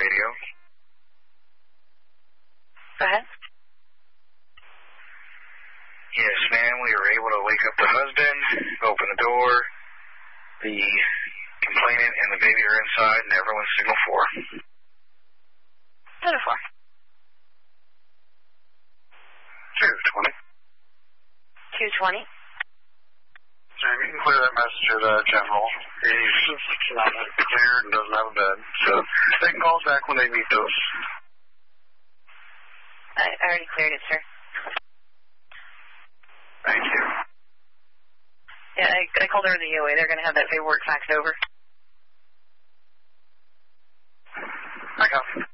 radio. Go ahead. Yes, ma'am, we were able to wake up the husband, open the door. The complainant and the baby are inside, and everyone's signal 4. Signal 4. 220. 220. Sam, you can clear that message at General. He's not cleared and doesn't have a bed. So they can call us back when they need those. I already cleared it, sir. Thank you. Yeah, I called over the UA. They're going to have that paperwork faxed over. I got it.